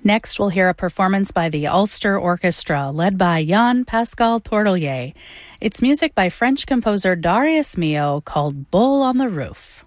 Next, we'll hear a performance by the Ulster Orchestra, led by Jan-Pascal Tourtellier. It's music by French composer Darius Milhaud called Bull on the Roof.